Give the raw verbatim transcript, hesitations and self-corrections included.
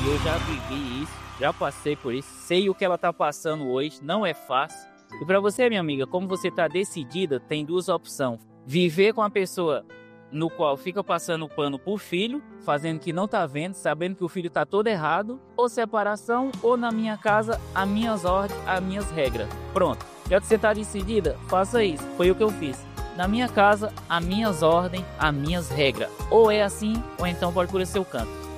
eu já vivi isso, já passei por isso, sei o que ela tá passando hoje, não é fácil. E para você, minha amiga, como você tá decidida, tem duas opções. Viver com a pessoa no qual fica passando o pano por filho, fazendo que não tá vendo, sabendo que o filho tá todo errado, ou separação, ou na minha casa, as minhas ordens, as minhas regras. Pronto. Já que você tá decidida, faça isso. Foi o que eu fiz. Na minha casa, as minhas ordens, as minhas regras. Ou é assim, ou então pode por seu canto.